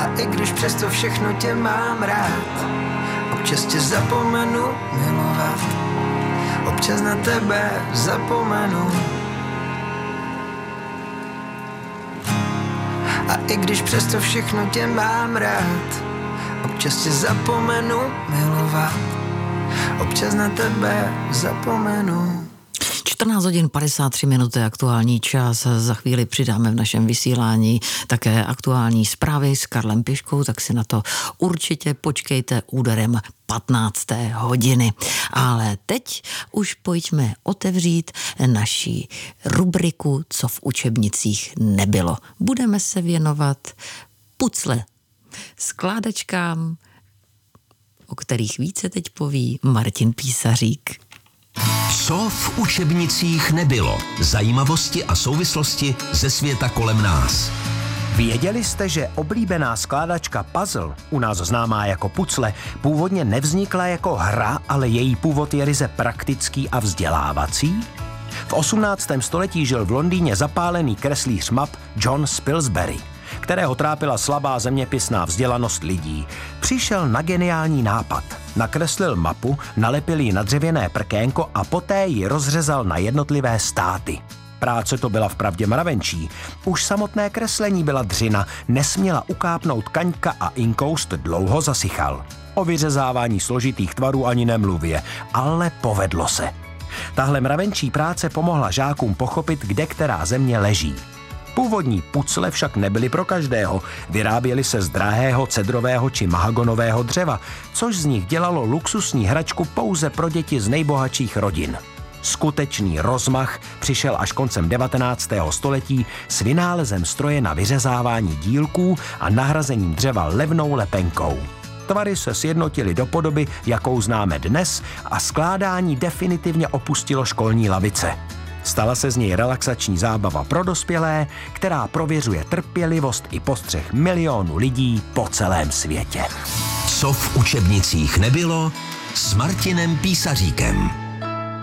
i když přesto všechno tě mám rád, občas tě zapomenu milovat, občas na tebe zapomenu. A i když přesto všechno tě mám rád, občas tě zapomenu milovat, občas na tebe zapomenu. 14 hodin 53 minut je aktuální čas. Za chvíli přidáme v našem vysílání také aktuální zprávy s Karlem Piškou, tak si na to určitě počkejte úderem 15. hodiny. Ale teď už pojďme otevřít naši rubriku Co v učebnicích nebylo. Budeme se věnovat pucle, skládačkám, o kterých více teď poví Martin Písařík. Co v učebnicích nebylo? Zajímavosti a souvislosti ze světa kolem nás. Věděli jste, že oblíbená skládačka puzzle, u nás známá jako pucle, původně nevznikla jako hra, ale její původ je ryze praktický a vzdělávací? V 18. století žil v Londýně zapálený kreslíř map John Spilsbury, kterého trápila slabá zeměpisná vzdělanost lidí. Přišel na geniální nápad. Nakreslil mapu, nalepil ji na dřevěné prkénko a poté ji rozřezal na jednotlivé státy. Práce to byla vpravdě mravenčí. Už samotné kreslení byla dřina, nesměla ukápnout kaňka a inkoust dlouho zasychal. O vyřezávání složitých tvarů ani nemluvě, ale povedlo se. Tahle mravenčí práce pomohla žákům pochopit, kde která země leží. Původní pucle však nebyly pro každého, vyráběly se z drahého cedrového či mahagonového dřeva, což z nich dělalo luxusní hračku pouze pro děti z nejbohatších rodin. Skutečný rozmach přišel až koncem 19. století s vynálezem stroje na vyřezávání dílků a nahrazením dřeva levnou lepenkou. Tvary se sjednotily do podoby, jakou známe dnes, a skládání definitivně opustilo školní lavice. Stala se z něj relaxační zábava pro dospělé, která prověřuje trpělivost i postřeh milionů lidí po celém světě. Co v učebnicích nebylo s Martinem Písaříkem.